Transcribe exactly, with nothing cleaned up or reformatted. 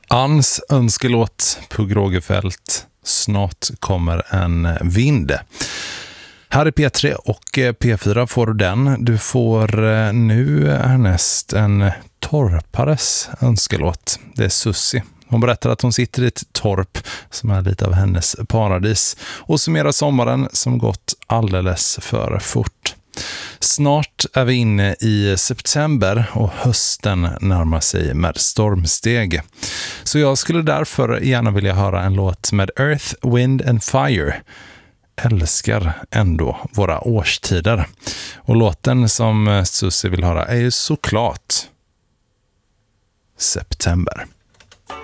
Anns önskelåt på Grågefält. Snart kommer en vind. Här är P tre och P fyra får du den. Du får nu härnäst en torpares önskelåt. Det är Sussi. Hon berättar att hon sitter i ett torp som är lite av hennes paradis och summerar sommaren som gått alldeles för fort. Snart är vi inne i september och hösten närmar sig med stormsteg. Så jag skulle därför gärna vilja höra en låt med Earth, Wind and Fire. Älskar ändå våra årstider. Och låten som Sussi vill höra är ju såklart September.